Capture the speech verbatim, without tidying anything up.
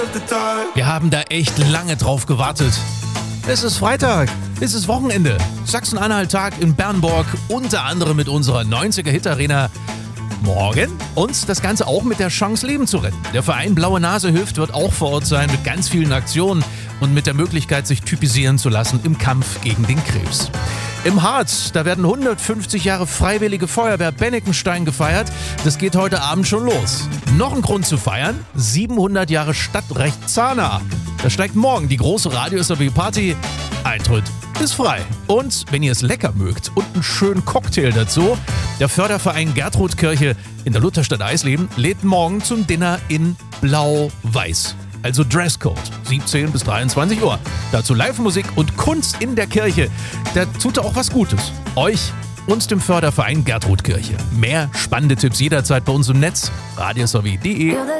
Wir haben da echt lange drauf gewartet. Es ist Freitag, es ist Wochenende. Sachsen-Anhalt-Tag in Bernburg, unter anderem mit unserer neunziger-Hit-Arena. Morgen und das Ganze auch mit der Chance, Leben zu retten. Der Verein Blaue Nase hilft wird auch vor Ort sein mit ganz vielen Aktionen und mit der Möglichkeit, sich typisieren zu lassen im Kampf gegen den Krebs. Im Harz, da werden hundertfünfzig Jahre Freiwillige Feuerwehr Bennekenstein gefeiert. Das geht heute Abend schon los. Noch ein Grund zu feiern, siebenhundert Jahre Stadtrecht Zahna. Da steigt morgen die große Radio-S R B-Party. Eintritt ist frei. Und wenn ihr es lecker mögt und einen schönen Cocktail dazu, der Förderverein Gertrudkirche in der Lutherstadt Eisleben lädt morgen zum Dinner in Blau-Weiß. Also Dresscode, siebzehn bis dreiundzwanzig Uhr. Dazu Live-Musik und Kunst in der Kirche. Da tut er auch was Gutes. Euch und dem Förderverein Gertrudkirche. Mehr spannende Tipps jederzeit bei uns im Netz. radiosrw punkt de